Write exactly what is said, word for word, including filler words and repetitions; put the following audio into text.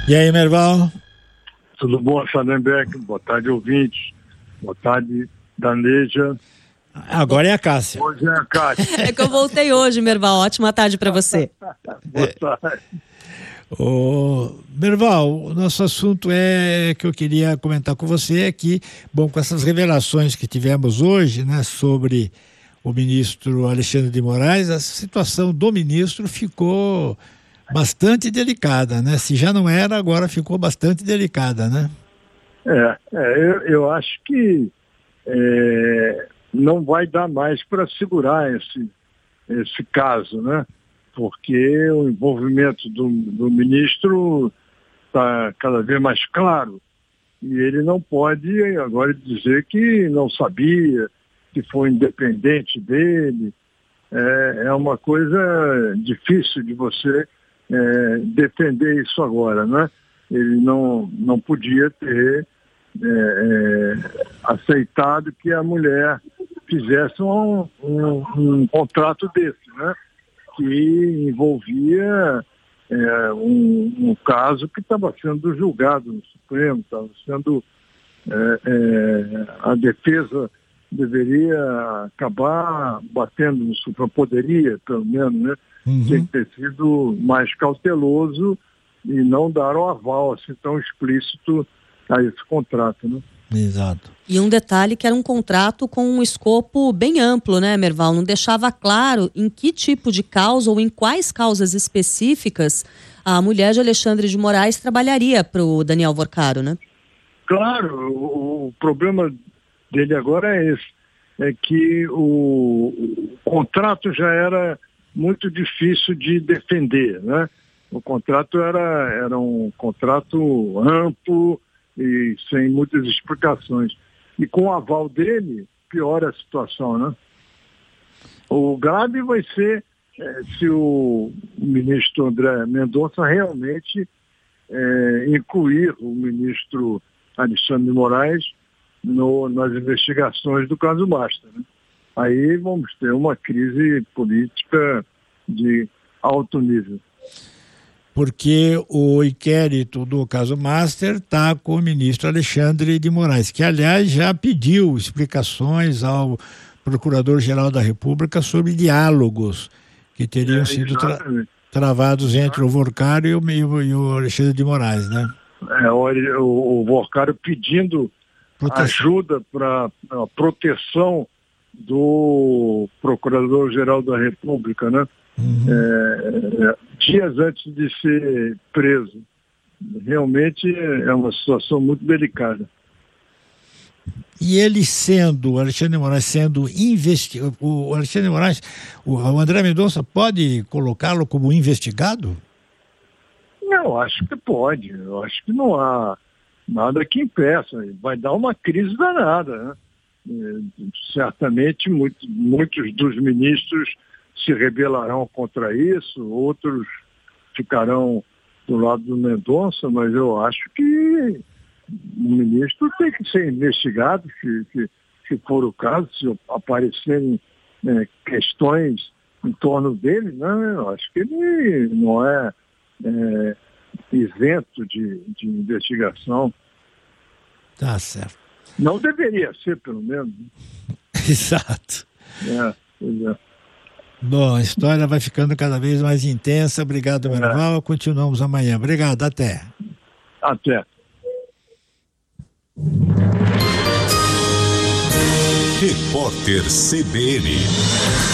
E aí, Merval? Tudo bom, Schallenberg? Boa tarde, ouvintes. Boa tarde, Daneja. Agora é a Cássia. Hoje é a Cássia. É que eu voltei hoje, Merval. Ótima tarde para você. Boa tarde. Ô, Merval, o nosso assunto é que eu queria comentar com você é que, bom, com essas revelações que tivemos hoje, né, sobre o ministro Alexandre de Moraes, a situação do ministro ficou bastante delicada, né? Se já não era, agora ficou bastante delicada, né? É, é eu, eu acho que é, não vai dar mais para segurar esse, esse caso, né? Porque o envolvimento do, do ministro está cada vez mais claro e ele não pode agora dizer que não sabia, que foi independente dele. É, é uma coisa difícil de você é, defender isso agora, né? Ele não, não podia ter é, é, aceitado que a mulher fizesse um, um, um contrato desse, né? Que envolvia é, um, um caso que estava sendo julgado no Supremo, estava sendo é, é, a defesa deveria acabar batendo no Supremo, poderia pelo menos, né? Uhum. Tem que ter sido mais cauteloso e não dar o aval assim tão explícito a esse contrato, né? Exato. E um detalhe que era um contrato com um escopo bem amplo, né, Merval? Não deixava claro em que tipo de causa ou em quais causas específicas a mulher de Alexandre de Moraes trabalharia para o Daniel Vorcaro, né? Claro, o, o problema dele agora é esse, é que o, o contrato já era muito difícil de defender, né? O contrato era, era um contrato amplo e sem muitas explicações. E com o aval dele, piora a situação, né? O grave vai ser é, se o ministro André Mendonça realmente é, incluir o ministro Alexandre de Moraes no, nas investigações do caso Master, né? Aí vamos ter uma crise política de alto nível. Porque o inquérito do caso Master está com o ministro Alexandre de Moraes, que, aliás, já pediu explicações ao Procurador-Geral da República sobre diálogos que teriam é, sido tra travados entre o Vorcaro e o, e, o, e o Alexandre de Moraes, né? É, o, o Vorcaro pedindo proteção. ajuda para a proteção do Procurador-Geral da República, né? Uhum. É, dias antes de ser preso. Realmente é uma situação muito delicada. E ele sendo, o Alexandre de Moraes sendo investigado, o Alexandre de Moraes, o André Mendonça pode colocá-lo como investigado? Não, acho que pode. Eu acho que não há nada que impeça. Vai dar uma crise danada, né? É, certamente muito, muitos dos ministros se rebelarão contra isso, outros ficarão do lado do Mendonça, mas eu acho que o ministro tem que ser investigado, se, se, se for o caso, se aparecerem é, questões em torno dele, né? Eu acho que ele não é, é isento de, de investigação. Tá certo. Não deveria ser, pelo menos. Exato. É, pois é. Bom, a história vai ficando cada vez mais intensa. Obrigado, Merval. É. Continuamos amanhã. Obrigado, até. Até. Repórter C B N.